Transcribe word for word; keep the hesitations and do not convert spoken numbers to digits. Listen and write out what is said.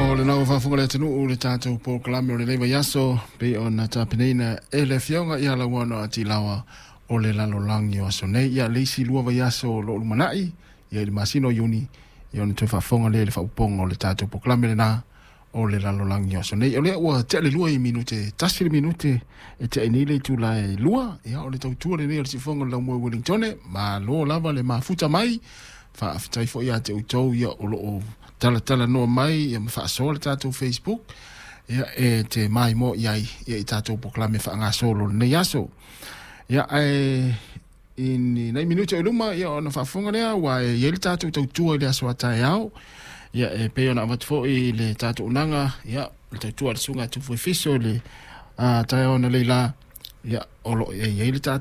o le nau whafunga le tanu o le tātou po kalame o le leiwa yaso pe o na tāpeneina e le fionga i ala wano ati lawa o le lalolangi o aso nei ia leisi lua wa yaso o lo umanai ia i le masino yuni i o na tui whafunga le le whauponga o le tātou po kalame le na o le lalolangi o aso nei o le ua te le lua i minute tasiri minute e te ni le tula e lua ia o le tautua le nei o le sifonga lau mua Wellingtone ma lo lava le mafuta mai fa aftai fo ia te utou ia o lo o tala tala no mai ia fa so le tatou Facebook ia e te mai mo ia ia i tatou proklame fa nga solo ne yaso ia e in nei minuto luma ia ona fa fonga lea wa ia le tatou tautua le aso atai au ia e pe ona vat fo i le tatou nanga ia le tautua le sunga tu fo fiso le a tai ona leila ia o lo ia le tatou